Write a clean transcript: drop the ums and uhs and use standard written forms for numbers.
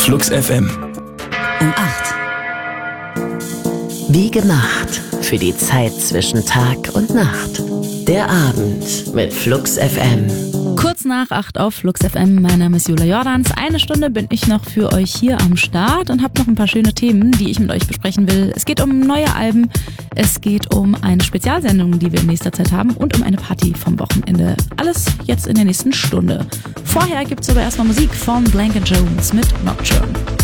Flux FM. Um 8. Wie gemacht für die Zeit zwischen Tag und Nacht. Der Abend mit Flux FM. Kurz nach 8 auf Flux FM. Mein Name ist Julia Jordans. Eine Stunde bin ich noch für euch hier am Start und habe noch ein paar schöne Themen, die ich mit euch besprechen will. Es geht um neue Alben, es geht um eine Spezialsendung, die wir in nächster Zeit haben und um eine Party vom Wochenende. Alles jetzt in der nächsten Stunde. Vorher gibt's aber erstmal Musik von Blank & Jones mit Nocturne.